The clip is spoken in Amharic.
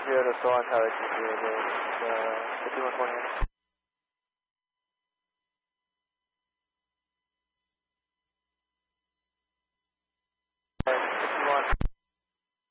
约的昨晚才会解决的，这地方过年。